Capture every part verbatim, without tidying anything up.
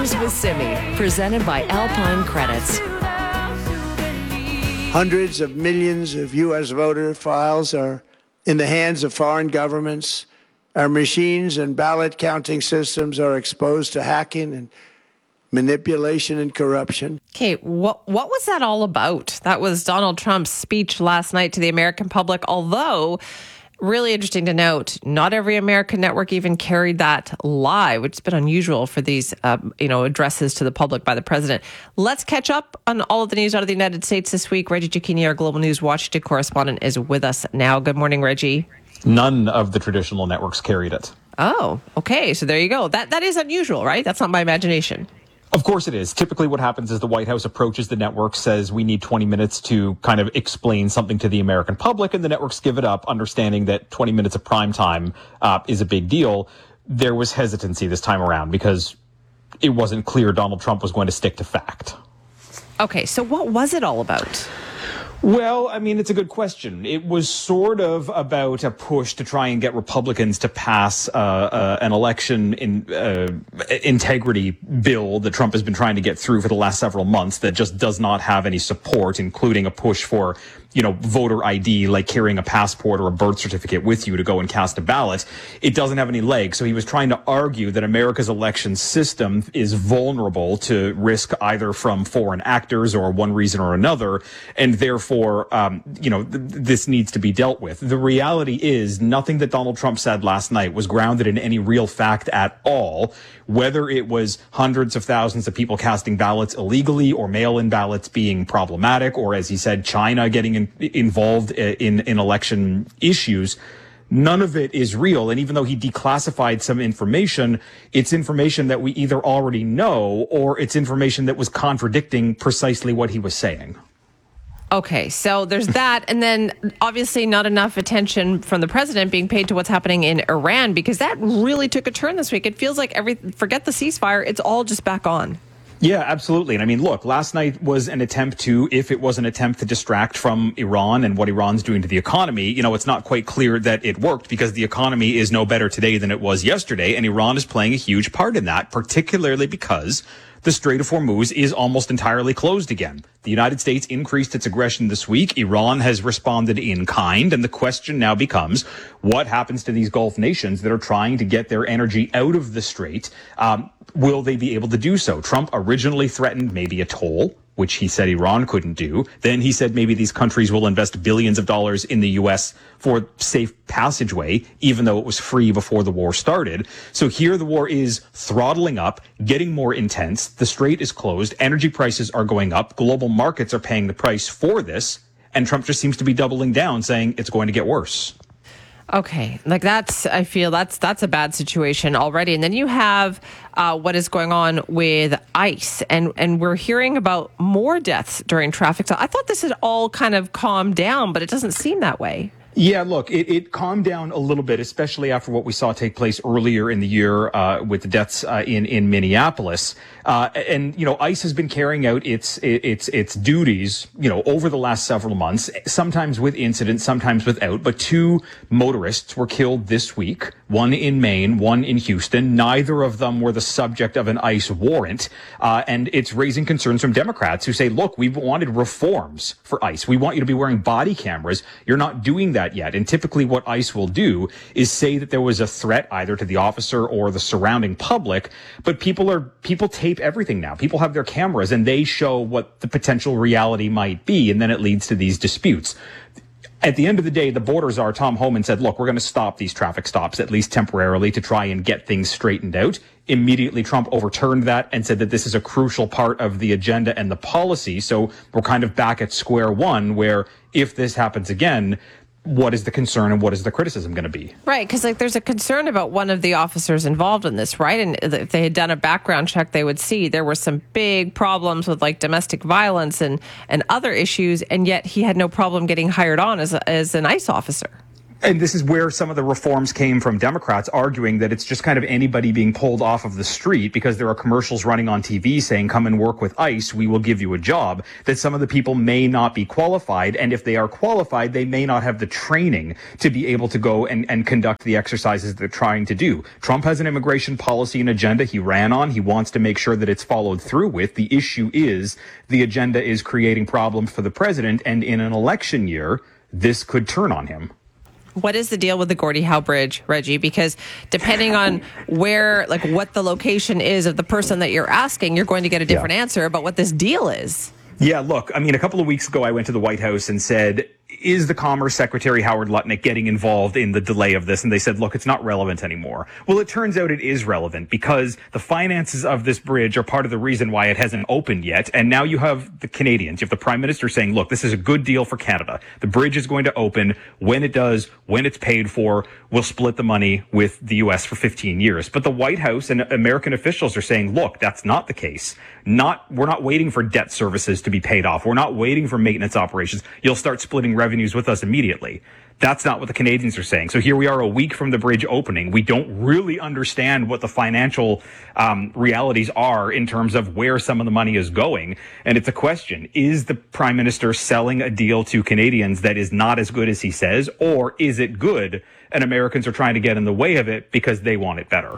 Mornings with Simi, presented by Alpine Credits. Hundreds of millions of U S voter files are in the hands of foreign governments. Our machines and ballot counting systems are exposed to hacking and manipulation and corruption. Okay, what what was that all about? That was Donald Trump's speech last night to the American public, although really interesting to note, not every American network even carried that live, which has been unusual for these uh, you know, addresses to the public by the president. Let's catch up on all of the news out of the United States this week. Reggie Cecchini, our Global News Washington correspondent, is with us now. Good morning, Reggie. None of the traditional networks carried it. Oh, okay. So there you go. That That is unusual, right? That's not my imagination. Of course it is. Typically what happens is the White House approaches the network, says we need twenty minutes to kind of explain something to the American public, and the networks give it up, understanding that twenty minutes of prime time uh, is a big deal. There was hesitancy this time around because it wasn't clear Donald Trump was going to stick to fact. Okay, so what was it all about? Well, I mean, it's a good question. It was sort of about a push to try and get Republicans to pass uh, uh, an election in, uh, integrity bill that Trump has been trying to get through for the last several months that just does not have any support, including a push for, you know, voter I D, like carrying a passport or a birth certificate with you to go and cast a ballot. It doesn't have any legs. So he was trying to argue that America's election system is vulnerable to risk either from foreign actors or one reason or another, and therefore For, um, you know, th- this needs to be dealt with. The reality is nothing that Donald Trump said last night was grounded in any real fact at all, whether it was hundreds of thousands of people casting ballots illegally or mail-in ballots being problematic, or as he said, China getting in- involved in, in election issues. None of it is real. And even though he declassified some information, it's information that we either already know or it's information that was contradicting precisely what he was saying. Okay, so there's that. And then obviously not enough attention from the president being paid to what's happening in Iran, because that really took a turn this week. It feels like every forget the ceasefire. It's all just back on. Yeah, absolutely. And I mean, look, last night was an attempt to, if it was an attempt to distract from Iran and what Iran's doing to the economy, you know, it's not quite clear that it worked because the economy is no better today than it was yesterday. And Iran is playing a huge part in that, particularly because the Strait of Hormuz is almost entirely closed again. The United States increased its aggression this week. Iran has responded in kind. And the question now becomes, what happens to these Gulf nations that are trying to get their energy out of the strait? Um, will they be able to do so? Trump originally threatened maybe a toll, which he said Iran couldn't do. Then he said maybe these countries will invest billions of dollars in the U S for safe passageway, even though it was free before the war started. So here the war is throttling up, getting more intense. The strait is closed. Energy prices are going up. Global markets are paying the price for this. And Trump just seems to be doubling down, saying it's going to get worse. Okay, like that's, I feel that's that's a bad situation already. And then you have uh, what is going on with ICE, and and we're hearing about more deaths during traffic. So I thought this had all kind of calmed down, but it doesn't seem that way. Yeah, look, it, it calmed down a little bit, especially after what we saw take place earlier in the year uh, with the deaths uh, in in Minneapolis. Uh, and you know, ICE has been carrying out its its its duties, you know, over the last several months, sometimes with incidents, sometimes without. But two motorists were killed this week, one in Maine, one in Houston. Neither of them were the subject of an ICE warrant, uh, and it's raising concerns from Democrats who say, "Look, we've wanted reforms for ICE. We want you to be wearing body cameras. You're not doing that yet." And typically what ICE will do is say that there was a threat either to the officer or the surrounding public, but people are people tape everything now. People have their cameras and they show what the potential reality might be, and then it leads to these disputes. At the end of the day, the border czar, Tom Homan, said, look, we're going to stop these traffic stops, at least temporarily, to try and get things straightened out. Immediately, Trump overturned that and said that this is a crucial part of the agenda and the policy. So we're kind of back at square one, where if this happens again, what is the concern and what is the criticism going to be? Right, because like there's a concern about one of the officers involved in this, right? And if they had done a background check, they would see there were some big problems with like domestic violence and, and other issues, and yet he had no problem getting hired on as a, as an ICE officer. And this is where some of the reforms came from Democrats arguing that it's just kind of anybody being pulled off of the street because there are commercials running on T V saying, come and work with ICE, we will give you a job, that some of the people may not be qualified. And if they are qualified, they may not have the training to be able to go and, and conduct the exercises they're trying to do. Trump has an immigration policy and agenda he ran on. He wants to make sure that it's followed through with. The issue is the agenda is creating problems for the president. And in an election year, this could turn on him. What is the deal with the Gordie Howe Bridge, Reggie? Because depending on where, like what the location is of the person that you're asking, you're going to get a different yeah. answer about what this deal is. Yeah, look, I mean, a couple of weeks ago, I went to the White House and said, is the Commerce Secretary Howard Lutnick getting involved in the delay of this? And they said, look, it's not relevant anymore. Well, it turns out it is relevant because the finances of this bridge are part of the reason why it hasn't opened yet. And now you have the Canadians, you have the Prime Minister saying, look, this is a good deal for Canada. The bridge is going to open. When it does, when it's paid for, we'll split the money with the U S for fifteen years. But the White House and American officials are saying, look, that's not the case. Not, we're not waiting for debt services to be paid off. We're not waiting for maintenance operations. You'll start splitting revenues with us immediately. That's not what the Canadians are saying. So here we are a week from the bridge opening. We don't really understand what the financial um, realities are in terms of where some of the money is going. And it's a question. Is the Prime Minister selling a deal to Canadians that is not as good as he says, or is it good and Americans are trying to get in the way of it because they want it better?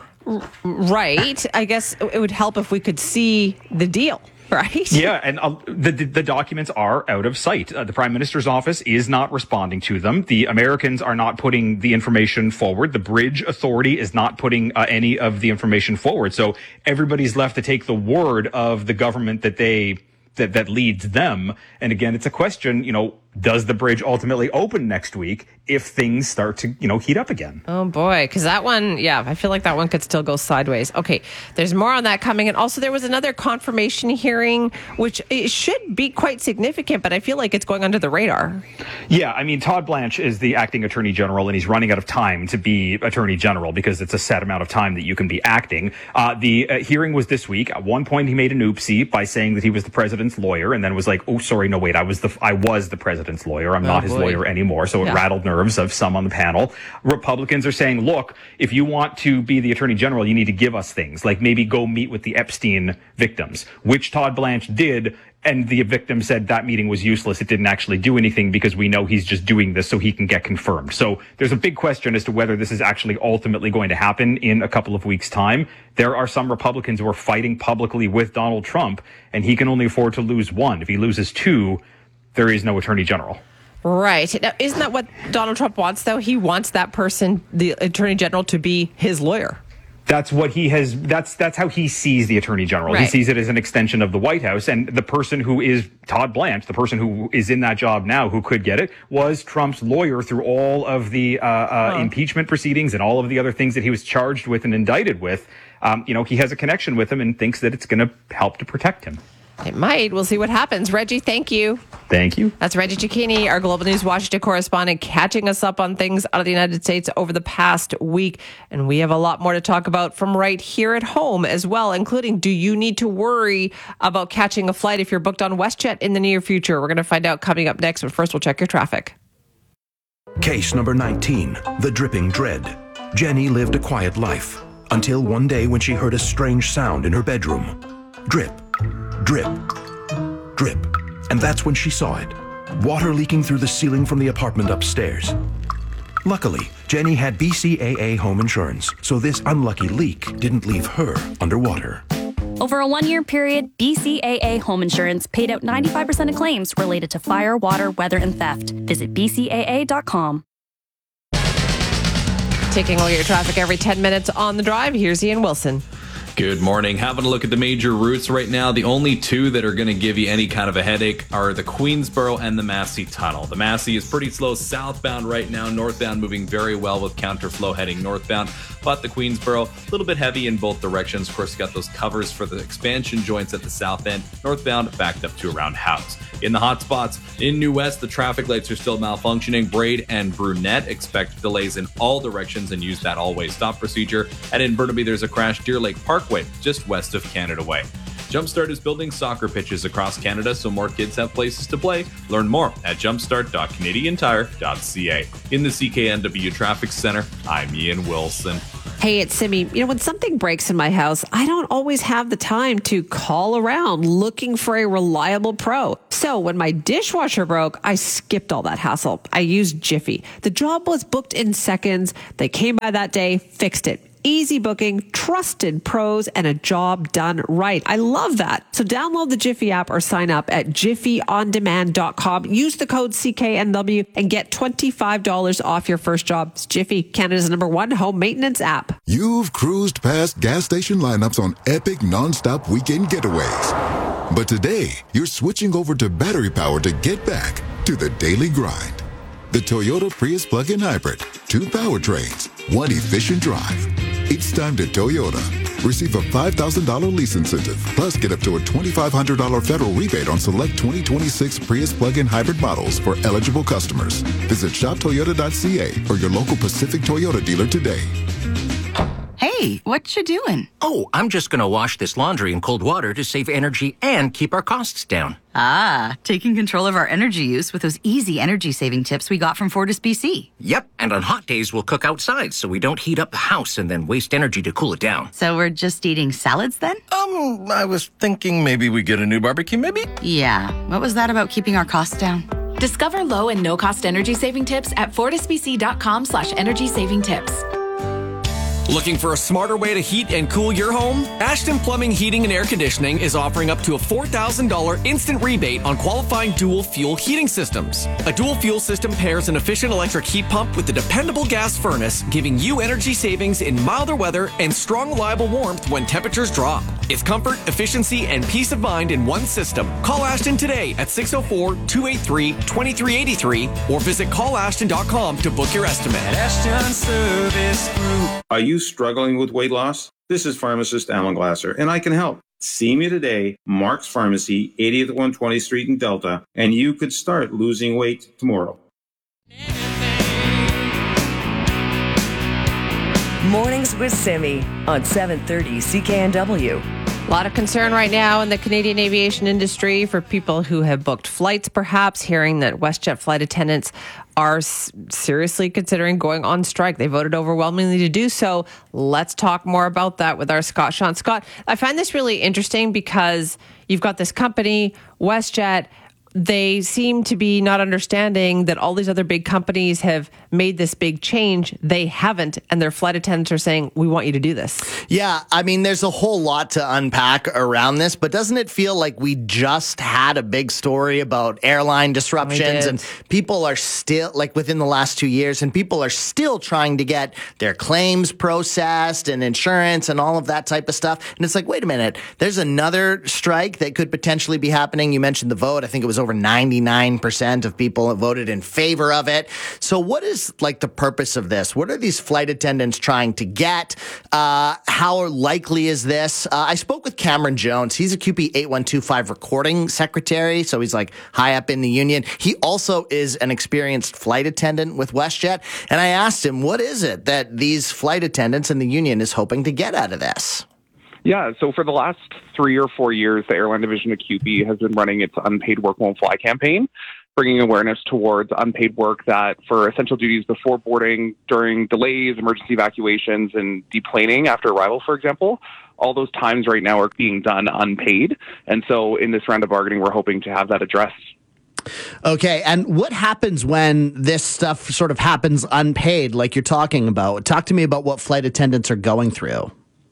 Right. I guess it would help if we could see the deal. Right. Yeah, and uh, the the documents are out of sight. Uh, the Prime Minister's office is not responding to them. The Americans are not putting the information forward. The Bridge Authority is not putting uh, any of the information forward. So everybody's left to take the word of the government that they that that leads them. And again, it's a question, you know, does the bridge ultimately open next week if things start to, you know, heat up again? Oh, boy. Because that one, yeah, I feel like that one could still go sideways. Okay, there's more on that coming. And also there was another confirmation hearing, which it should be quite significant, but I feel like it's going under the radar. Yeah, I mean, Todd Blanche is the acting attorney general, and he's running out of time to be attorney general because it's a set amount of time that you can be acting. Uh, the uh, hearing was this week. At one point, he made an oopsie by saying that he was the president's lawyer, and then was like, oh, sorry, no, wait, I was the I was the president's lawyer. I'm oh, not his boy. lawyer anymore. So it yeah. rattled nerves of some on the panel. Republicans are saying, look, if you want to be the attorney general, you need to give us things like maybe go meet with the Epstein victims, which Todd Blanche did. And the victim said that meeting was useless. It didn't actually do anything because we know he's just doing this so he can get confirmed. So there's a big question as to whether this is actually ultimately going to happen in a couple of weeks' time. There are some Republicans who are fighting publicly with Donald Trump, and he can only afford to lose one. If he loses two, there is no attorney general. Right. Now, isn't that what Donald Trump wants, though? He wants that person, the attorney general, to be his lawyer. That's what he has. That's that's how he sees the attorney general. Right. He sees it as an extension of the White House. And the person who is Todd Blanche, the person who is in that job now, who could get it, was Trump's lawyer through all of the uh, uh, oh. impeachment proceedings and all of the other things that he was charged with and indicted with. Um, you know, he has a connection with him and thinks that it's going to help to protect him. It might. We'll see what happens. Reggie, thank you. Thank you. That's Reggie Cicchini, our Global News Washington correspondent, catching us up on things out of the United States over the past week. And we have a lot more to talk about from right here at home as well, including, do you need to worry about catching a flight if you're booked on WestJet in the near future? We're going to find out coming up next, but first we'll check your traffic. Case number nineteen, the dripping dread. Jenny lived a quiet life until one day when she heard a strange sound in her bedroom. Drip. Drip, drip, and that's when she saw it. Water leaking through the ceiling from the apartment upstairs. Luckily, Jenny had B C A A home insurance, so this unlucky leak didn't leave her underwater. Over a one-year period, B C A A Home Insurance paid out ninety-five percent of claims related to fire, water, weather, and theft. Visit B C A A dot com. Taking a look at your traffic every ten minutes on the drive, here's Ian Wilson. Good morning. Having a look at the major routes right now. The only two that are going to give you any kind of a headache are the Queensboro and the Massey Tunnel. The Massey is pretty slow southbound right now. Northbound moving very well with counterflow heading northbound. But the Queensboro, a little bit heavy in both directions. Of course, you got those covers for the expansion joints at the south end. Northbound backed up to around House. In the hot spots in New West, the traffic lights are still malfunctioning. Braid and Brunette expect delays in all directions and use that all-way stop procedure. And in Burnaby, there's a crash. Deer Lake Parkway, just west of Canada Way. Jumpstart is building soccer pitches across Canada so more kids have places to play. Learn more at jumpstart dot canadian tire dot c a. In the C K N W Traffic Center, I'm Ian Wilson. Hey, it's Simi. You know, when something breaks in my house, I don't always have the time to call around looking for a reliable pro. So when my dishwasher broke, I skipped all that hassle. I used Jiffy. The job was booked in seconds. They came by that day, fixed it. Easy booking, trusted pros, and a job done right. I love that. So download the Jiffy app or sign up at jiffy on demand dot com. Use the code C K N W and get twenty-five dollars off your first job. It's Jiffy, Canada's number one home maintenance app. You've cruised past gas station lineups on epic nonstop weekend getaways. But today, you're switching over to battery power to get back to the daily grind. The Toyota Prius plug-in hybrid. Two powertrains, one efficient drive. It's time to Toyota. Receive a five thousand dollars lease incentive, plus get up to a twenty-five hundred dollars federal rebate on select twenty twenty-six Prius plug-in hybrid models for eligible customers. Visit shop toyota dot c a or your local Pacific Toyota dealer today. Hey, what you doing? Oh, I'm just going to wash this laundry in cold water to save energy and keep our costs down. Ah, taking control of our energy use with those easy energy-saving tips we got from Fortis B C. Yep, and on hot days, we'll cook outside so we don't heat up the house and then waste energy to cool it down. So we're just eating salads then? Um, I was thinking maybe we get a new barbecue, maybe? Yeah, what was that about keeping our costs down? Discover low and no-cost energy-saving tips at fortisbc.com slash energy-saving tips. Looking for a smarter way to heat and cool your home? Ashton Plumbing, Heating and Air Conditioning is offering up to a four thousand dollars instant rebate on qualifying dual fuel heating systems. A dual fuel system pairs an efficient electric heat pump with a dependable gas furnace, giving you energy savings in milder weather and strong, reliable warmth when temperatures drop. It's comfort, efficiency, and peace of mind in one system. Call Ashton today at six oh four, two eight three, two three eight three or visit call ashton dot com to book your estimate. Ashton Service Group. Are you struggling with weight loss? This is pharmacist Alan Glasser, and I can help. See me today, Mark's Pharmacy, eightieth one hundred twentieth Street in Delta, and you could start losing weight tomorrow. Mornings with Simi on seven thirty C K N W. A lot of concern right now in the Canadian aviation industry for people who have booked flights, perhaps hearing that WestJet flight attendants are s- seriously considering going on strike. They voted overwhelmingly to do so. Let's talk more about that with our Scott Sean. Scott, I find this really interesting because you've got this company, WestJet. They seem to be not understanding that all these other big companies have made this big change. They haven't, and their flight attendants are saying, we want you to do this. Yeah, I mean, there's a whole lot to unpack around this, but doesn't it feel like we just had a big story about airline disruptions and people are still, like within the last two years, and people are still trying to get their claims processed and insurance and all of that type of stuff. And it's like, wait a minute, there's another strike that could potentially be happening. You mentioned the vote. I think it was over ninety-nine percent of people voted in favor of it. So what is like the purpose of this? What are these flight attendants trying to get? Uh, how likely is this? Uh, I spoke with Cameron Jones. He's a Q P eight one two five recording secretary. So he's like high up in the union. He also is an experienced flight attendant with WestJet. And I asked him, what is it that these flight attendants and the union is hoping to get out of this? Yeah, so for the last three or four years, the airline division of Q P has been running its Unpaid Work Won't Fly campaign, bringing awareness towards unpaid work that for essential duties before boarding, during delays, emergency evacuations, and deplaning after arrival, for example. All those times right now are being done unpaid. And so in this round of bargaining, we're hoping to have that addressed. Okay, and what happens when this stuff sort of happens unpaid, like you're talking about? Talk to me about what flight attendants are going through.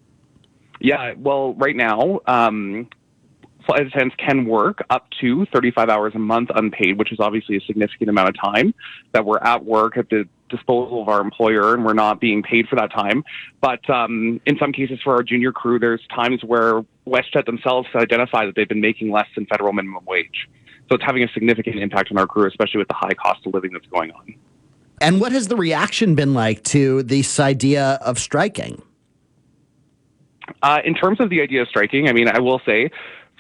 Yeah, well, right now, um, flight attendants can work up to thirty-five hours a month unpaid, which is obviously a significant amount of time that we're at work at the disposal of our employer, and we're not being paid for that time. But um, in some cases for our junior crew, there's times where WestJet themselves identify that they've been making less than federal minimum wage. So it's having a significant impact on our crew, especially with the high cost of living that's going on. And what has the reaction been like to this idea of striking? Uh, in terms of the idea of striking, I mean, I will say,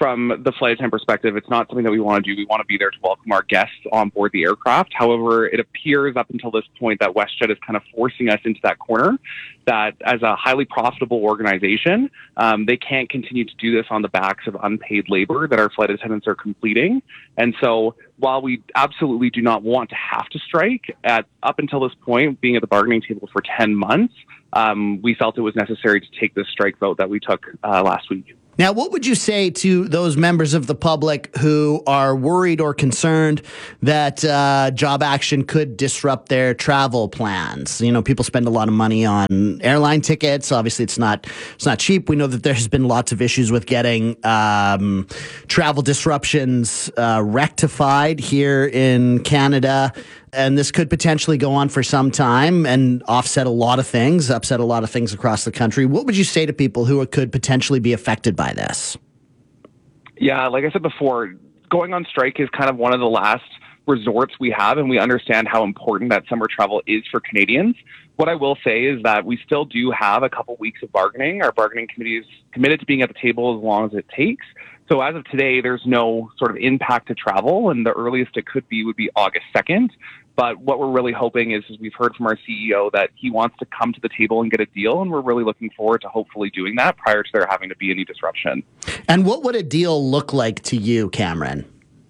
from the flight attendant perspective, it's not something that we want to do. We want to be there to welcome our guests on board the aircraft. However, it appears up until this point that WestJet is kind of forcing us into that corner, that as a highly profitable organization, um, they can't continue to do this on the backs of unpaid labor that our flight attendants are completing. And so while we absolutely do not want to have to strike, at up until this point, being at the bargaining table for ten months, um, we felt it was necessary to take this strike vote that we took uh, last week. Now, what would you say to those members of the public who are worried or concerned that uh, job action could disrupt their travel plans? You know, people spend a lot of money on airline tickets. Obviously, it's not it's not cheap. We know that there's been lots of issues with getting um, travel disruptions uh, rectified here in Canada. And this could potentially go on for some time and offset a lot of things, upset a lot of things across the country. What would you say to people who could potentially be affected by this? Yeah, like I said before, going on strike is kind of one of the last resorts we have, and we understand how important that summer travel is for Canadians. What I will say is that we still do have a couple weeks of bargaining. Our bargaining committee is committed to being at the table as long as it takes. So as of today, there's no sort of impact to travel, and the earliest it could be would be August second. But what we're really hoping is, is we've heard from our C E O that he wants to come to the table and get a deal, and we're really looking forward to hopefully doing that prior to there having to be any disruption. And what would a deal look like to you, Cameron?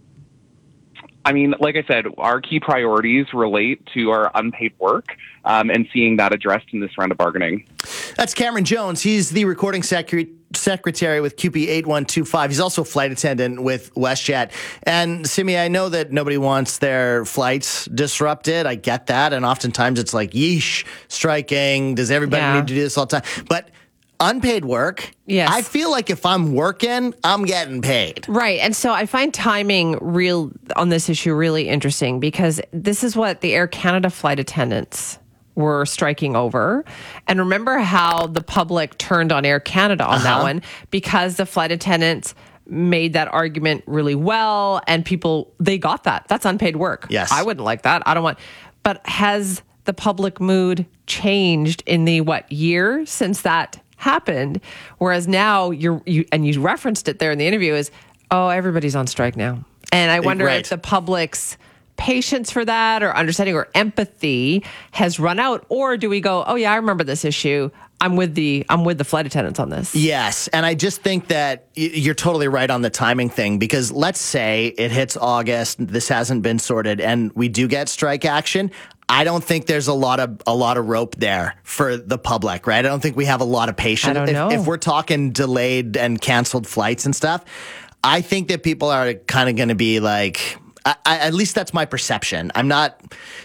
I mean, like I said, our key priorities relate to our unpaid work um, and seeing that addressed in this round of bargaining. That's Cameron Jones. He's the recording secretary. Secretary with Q P eight one two five. He's also a flight attendant with WestJet. And Simi, I know that nobody wants their flights disrupted. I get that. And oftentimes it's like, yeesh, striking. Does everybody Yeah. need to do this all the time? But unpaid work, yes. I feel like if I'm working, I'm getting paid. Right. And so I find timing real on this issue really interesting, because this is what the Air Canada flight attendants were striking over. And remember how the public turned on Air Canada on uh-huh. that one, because the flight attendants made that argument really well, and people, they got that. That's unpaid work. Yes. I wouldn't like that. I don't want, but has the public mood changed in the, what, year since that happened? Whereas now you're, you, and you referenced it there in the interview, is, oh, everybody's on strike now. And I wonder right. if the public's patience for that or understanding or empathy has run out, or do we go, oh yeah, I remember this issue. I'm with the I'm with the flight attendants on this. Yes, and I just think that you're totally right on the timing thing, because let's say it hits August, this hasn't been sorted, and we do get strike action. I don't think there's a lot of a lot of rope there for the public, right? I don't think we have a lot of patience. I don't if, know. if we're talking delayed and canceled flights and stuff, I think that people are kind of going to be like, I, I, at least that's my perception. I'm not,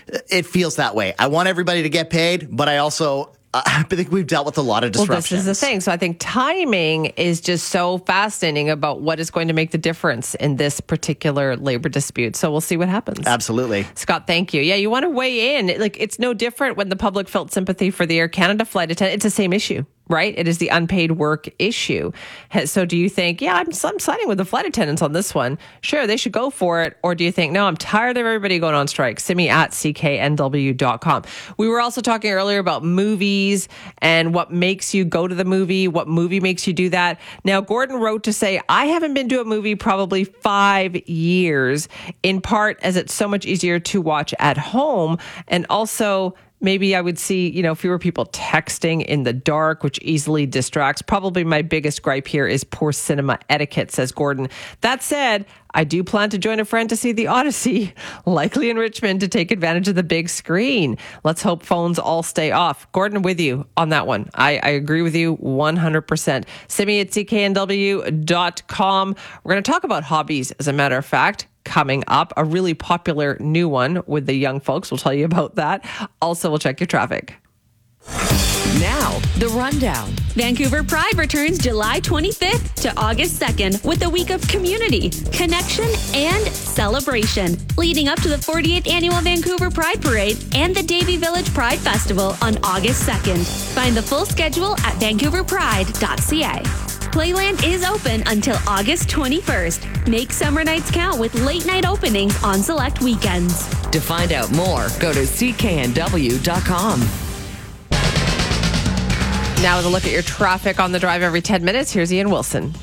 it feels that way. I want everybody to get paid, but I also, I think we've dealt with a lot of disruptions. Well, this is the thing. So I think timing is just so fascinating about what is going to make the difference in this particular labor dispute. So we'll see what happens. Absolutely. Scott, thank you. Yeah, you want to weigh in. Like, it's no different when the public felt sympathy for the Air Canada flight attendant. It's the same issue, right? It is the unpaid work issue. So do you think, yeah, I'm, I'm siding with the flight attendants on this one. Sure, they should go for it. Or do you think, no, I'm tired of everybody going on strike? Simi at C K N W dot com. We were also talking earlier about movies and what makes you go to the movie, what movie makes you do that. Now, Gordon wrote to say, I haven't been to a movie probably five years, in part as it's so much easier to watch at home. And also, maybe I would see, you know, fewer people texting in the dark, which easily distracts. Probably my biggest gripe here is poor cinema etiquette, says Gordon. That said, I do plan to join a friend to see The Odyssey, likely in Richmond, to take advantage of the big screen. Let's hope phones all stay off. Gordon, with you on that one. I, I agree with you one hundred percent. Simi at C K N W dot com. We're going to talk about hobbies, as a matter of fact. Coming up, a really popular new one with the young folks. We'll tell you about that. Also, we'll check your traffic. Now, the rundown. Vancouver Pride returns July twenty-fifth to August second with a week of community, connection, and celebration, leading up to the forty-eighth Annual Vancouver Pride Parade and the Davie Village Pride Festival on August second. Find the full schedule at vancouver pride dot c a. Playland is open until August twenty-first. Make summer nights count with late night openings on select weekends. To find out more, go to C K N W dot com. Now with a look at your traffic on the drive every ten minutes, here's Ian Wilson.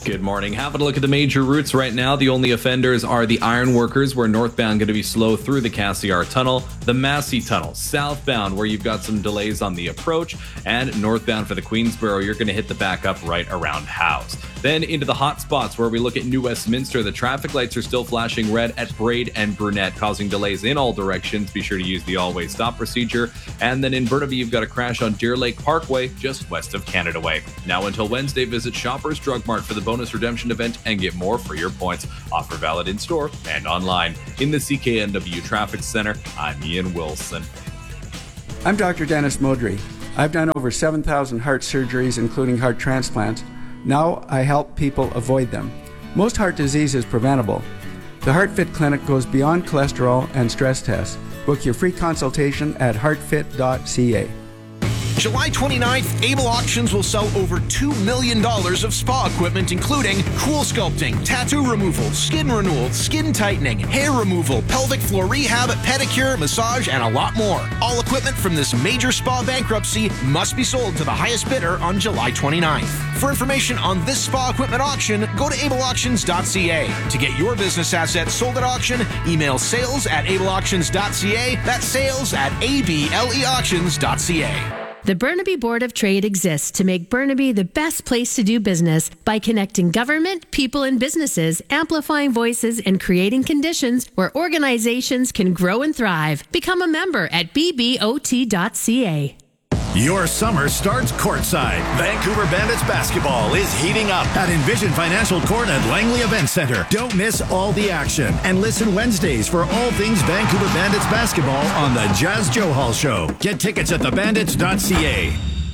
Good morning. Having a look at the major routes right now. The only offenders are the ironworkers, where northbound going to be slow through the Cassiar Tunnel, the Massey Tunnel, southbound where you've got some delays on the approach, and northbound for the Queensboro, you're going to hit the backup right around House. Then into the hot spots where we look at New Westminster. The traffic lights are still flashing red at Braid and Brunette, causing delays in all directions. Be sure to use the all-way stop procedure. And then in Burnaby, you've got a crash on Deer Lake Parkway, just west of Canada Way. Now until Wednesday, visit Shoppers Drug Mart for the bonus redemption event and get more for your points. Offer valid in store and online. In the C K N W Traffic Center, I'm Ian Wilson. I'm Doctor Dennis Modry. I've done over seven thousand heart surgeries, including heart transplants. Now I help people avoid them. Most heart disease is preventable. The HeartFit Clinic goes beyond cholesterol and stress tests. Book your free consultation at heart fit dot c a. July twenty-ninth, Able Auctions will sell over two million dollars of spa equipment, including cool sculpting, tattoo removal, skin renewal, skin tightening, hair removal, pelvic floor rehab, pedicure, massage, and a lot more. All equipment from this major spa bankruptcy must be sold to the highest bidder on July twenty-ninth. For information on this spa equipment auction, go to able auctions dot c a. To get your business assets sold at auction, email sales at able auctions dot c a. That's sales at able auctions dot c a. The Burnaby Board of Trade exists to make Burnaby the best place to do business by connecting government, people, and businesses, amplifying voices, and creating conditions where organizations can grow and thrive. Become a member at b b o t dot c a. Your summer starts courtside. Vancouver Bandits basketball is heating up at Envision Financial Court at Langley Event Center. Don't miss all the action and listen Wednesdays for all things Vancouver Bandits basketball on the Jazz Joe Hall Show. Get tickets at the bandits dot c a.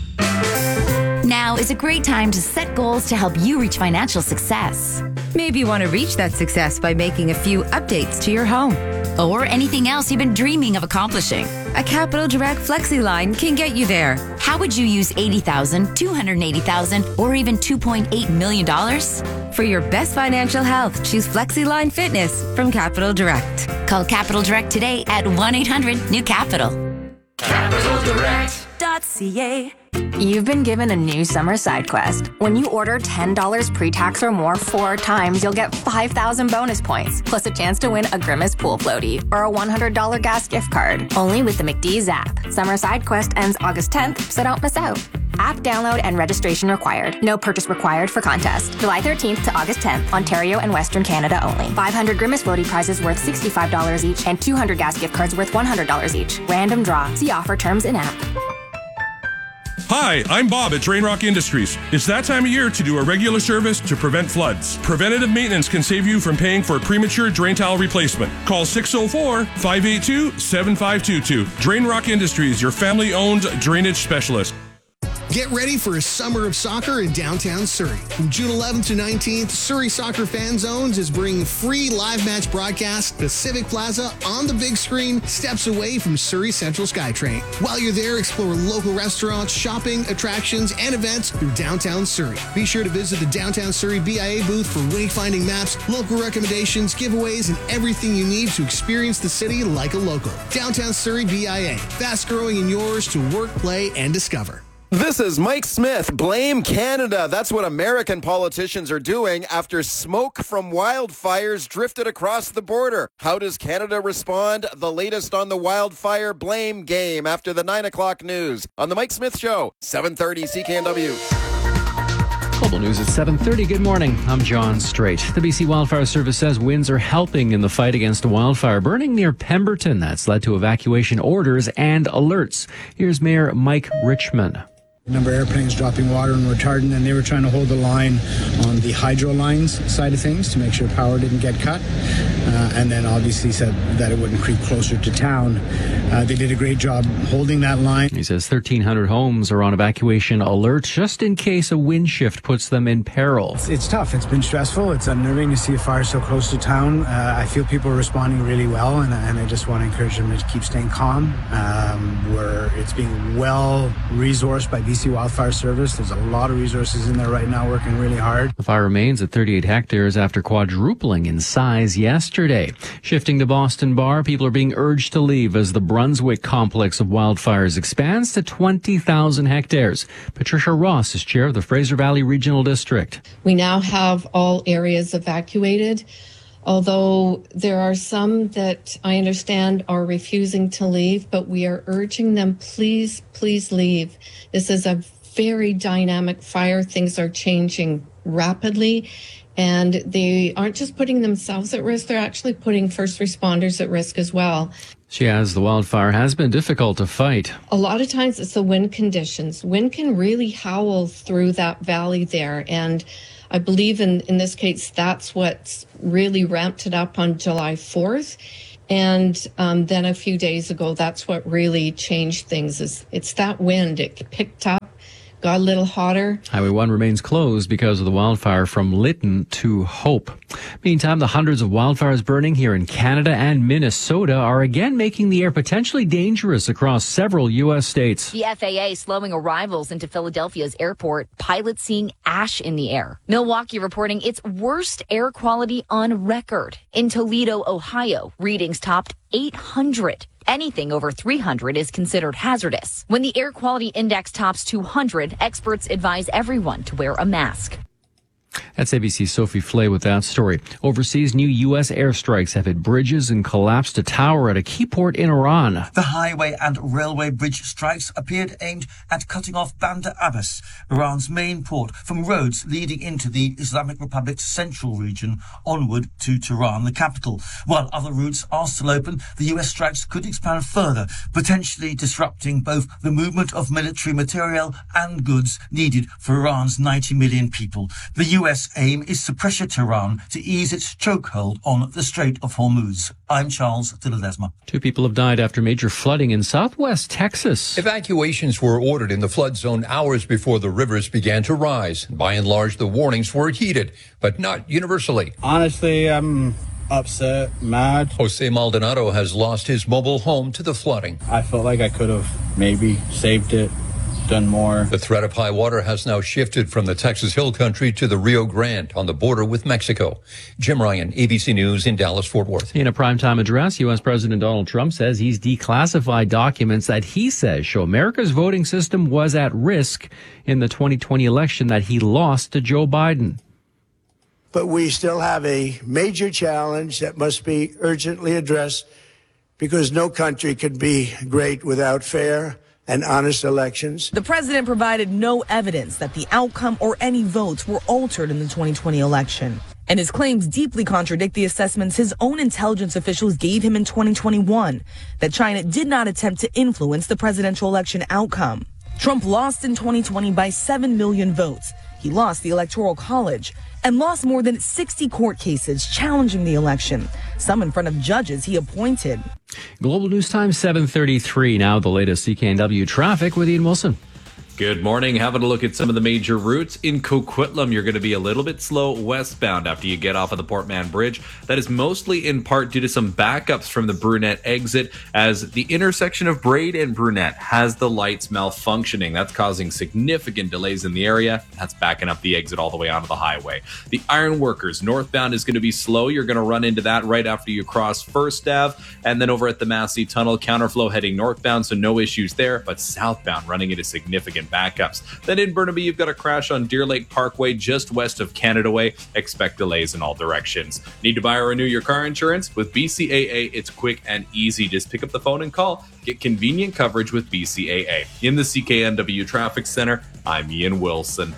Now is a great time to set goals to help you reach financial success. Maybe you want to reach that success by making a few updates to your home. Or anything else you've been dreaming of accomplishing. A Capital Direct Flexi line can get you there. How would you use eighty thousand dollars, two hundred eighty thousand dollars, or even two point eight million dollars? For your best financial health, choose Flexi Line Fitness from Capital Direct. Call Capital Direct today at one eight hundred new capital. capital direct dot c a. You've been given a new summer side quest. When you order ten dollars pre-tax or more four times, you'll get five thousand bonus points, plus a chance to win a Grimace pool floaty or a one hundred dollars gas gift card. Only with the McDee's app. Summer side quest ends August tenth, so don't miss out. App download and registration required. No purchase required for contest. July thirteenth to August tenth, Ontario and Western Canada only. five hundred Grimace floaty prizes worth sixty-five dollars each and two hundred gas gift cards worth one hundred dollars each. Random draw. See offer terms in app. Hi, I'm Bob at Drain Rock Industries. It's that time of year to do a regular service to prevent floods. Preventative maintenance can save you from paying for premature drain tile replacement. Call six oh four, five eight two, seven five two two. Drain Rock Industries, your family-owned drainage specialist. Get ready for a summer of soccer in downtown Surrey. From June eleventh to nineteenth, Surrey Soccer Fan Zones is bringing free live match broadcasts to Civic Plaza on the big screen, steps away from Surrey Central SkyTrain. While you're there, explore local restaurants, shopping, attractions, and events through downtown Surrey. Be sure to visit the Downtown Surrey B I A booth for wayfinding maps, local recommendations, giveaways, and everything you need to experience the city like a local. Downtown Surrey B I A, fast growing in yours to work, play, and discover. This is Mike Smith. Blame Canada. That's what American politicians are doing after smoke from wildfires drifted across the border. How does Canada respond? The latest on the wildfire blame game after the nine o'clock news on The Mike Smith Show, seven thirty C K N W. Global News at seven thirty. Good morning. I'm John Strait. The B C Wildfire Service says winds are helping in the fight against a wildfire burning near Pemberton. That's led to evacuation orders and alerts. Here's Mayor Mike Richmond. A number of airplanes dropping water and retardant, and they were trying to hold the line on the hydro lines side of things to make sure power didn't get cut, uh, and then obviously said that it wouldn't creep closer to town. Uh, they did a great job holding that line. He says thirteen hundred homes are on evacuation alert just in case a wind shift puts them in peril. It's, it's tough. It's been stressful. It's unnerving to see a fire so close to town. Uh, I feel people are responding really well, and, and I just want to encourage them to keep staying calm. Um, where it's being well resourced by B B C Wildfire Service. There's a lot of resources in there right now working really hard. The fire remains at thirty-eight hectares after quadrupling in size yesterday. Shifting to Boston Bar, people are being urged to leave as the Brunswick complex of wildfires expands to twenty thousand hectares. Patricia Ross is chair of the Fraser Valley Regional District. We now have all areas evacuated, although there are some that I understand are refusing to leave, but we are urging them, please, please leave. This is a very dynamic fire. Things are changing rapidly, and they aren't just putting themselves at risk, they're actually putting first responders at risk as well. She adds the wildfire has been difficult to fight. A lot of times it's the wind conditions. Wind can really howl through that valley there, and I believe in, in this case, that's what's really ramped it up on July fourth. And um, then a few days ago, that's what really changed things. Is It's that wind. It picked up, got a little hotter. Highway one remains closed because of the wildfire from Lytton to Hope. Meantime, the hundreds of wildfires burning here in Canada and Minnesota are again making the air potentially dangerous across several U S states. The F A A slowing arrivals into Philadelphia's airport, pilots seeing ash in the air. Milwaukee reporting its worst air quality on record. In Toledo, Ohio, readings topped eight hundred. Anything over three hundred is considered hazardous. When the air quality index tops two hundred, experts advise everyone to wear a mask. That's A B C's Sophie Flay with that story. Overseas, new U S airstrikes have hit bridges and collapsed a tower at a key port in Iran. The highway and railway bridge strikes appeared aimed at cutting off Bandar Abbas, Iran's main port, from roads leading into the Islamic Republic's central region onward to Tehran, the capital. While other routes are still open, the U S strikes could expand further, potentially disrupting both the movement of military material and goods needed for Iran's ninety million people. The U S aim is to pressure Tehran to ease its chokehold on the Strait of Hormuz. I'm Charles de Ledesma. Two people have died after major flooding in southwest Texas. Evacuations were ordered in the flood zone hours before the rivers began to rise. By and large, the warnings were heeded, but not universally. Honestly, I'm upset, mad. Jose Maldonado has lost his mobile home to the flooding. I felt like I could have maybe saved it, done more. The threat of high water has now shifted from the Texas Hill Country to the Rio Grande on the border with Mexico. Jim Ryan, A B C News in Dallas-Fort Worth. In a primetime address, U S President Donald Trump says he's declassified documents that he says show America's voting system was at risk in the twenty twenty election that he lost to Joe Biden. But we still have a major challenge that must be urgently addressed because no country can be great without fair and honest elections. The president provided no evidence that the outcome or any votes were altered in the twenty twenty election. And his claims deeply contradict the assessments his own intelligence officials gave him in twenty twenty-one, that China did not attempt to influence the presidential election outcome. Trump lost in twenty twenty by seven million votes. He lost the Electoral College and lost more than sixty court cases challenging the election, some in front of judges he appointed. Global News Time seven thirty-three. Now the latest C K N W traffic with Ian Wilson. Good morning. Having a look at some of the major routes. In Coquitlam, you're going to be a little bit slow westbound after you get off of the Port Mann Bridge. That is mostly in part due to some backups from the Brunette exit, as the intersection of Braid and Brunette has the lights malfunctioning. That's causing significant delays in the area. That's backing up the exit all the way onto the highway. The Ironworkers northbound is going to be slow. You're going to run into that right after you cross First Ave, and then over at the Massey Tunnel, counterflow heading northbound, so no issues there, but southbound running into significant backups. Then in Burnaby, you've got a crash on Deer Lake Parkway just west of Canada Way. Expect delays in all directions. Need to buy or renew your car insurance? With B C A A, it's quick and easy. Just pick up the phone and call. Get convenient coverage with B C A A. In the C K N W Traffic Center, I'm Ian Wilson.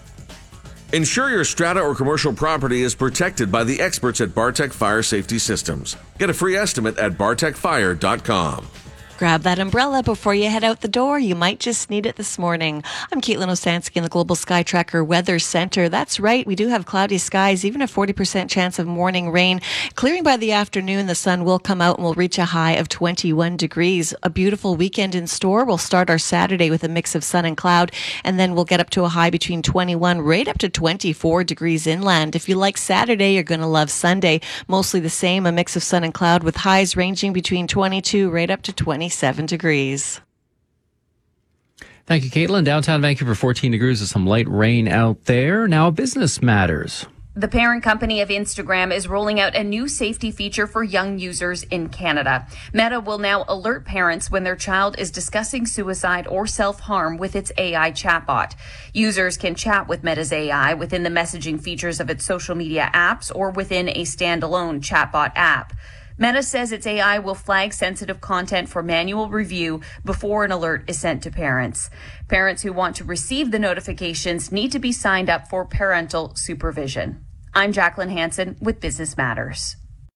Ensure your strata or commercial property is protected by the experts at Bartech Fire Safety Systems. Get a free estimate at bartech fire dot com. Grab that umbrella before you head out the door. You might just need it this morning. I'm Caitlin Osansky in the Global Sky Tracker Weather Center. That's right. We do have cloudy skies, even a forty percent chance of morning rain. Clearing by the afternoon, the sun will come out and we'll reach a high of twenty-one degrees. A beautiful weekend in store. We'll start our Saturday with a mix of sun and cloud, and then we'll get up to a high between twenty-one, right up to twenty-four degrees inland. If you like Saturday, you're going to love Sunday. Mostly the same, a mix of sun and cloud with highs ranging between twenty-two, right up to twenty-seven degrees. Thank you, Caitlin. Downtown Vancouver, fourteen degrees with some light rain out there. Now, business matters. The parent company of Instagram is rolling out a new safety feature for young users in Canada. Meta will now alert parents when their child is discussing suicide or self-harm with its A I chatbot. Users can chat with Meta's A I within the messaging features of its social media apps or within a standalone chatbot app. Meta says its A I will flag sensitive content for manual review before an alert is sent to parents. Parents who want to receive the notifications need to be signed up for parental supervision. I'm Jacqueline Hansen with Business Matters.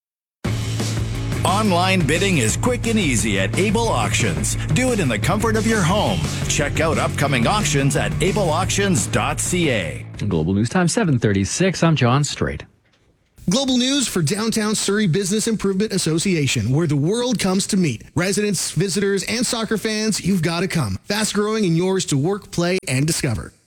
Online bidding is quick and easy at Able Auctions. Do it in the comfort of your home. Check out upcoming auctions at able auctions dot c a. Global News Time, seven thirty-six. I'm John Strait. Global news for Downtown Surrey Business Improvement Association, where the world comes to meet. Residents, visitors, and soccer fans, you've got to come. Fast growing and yours to work, play, and discover.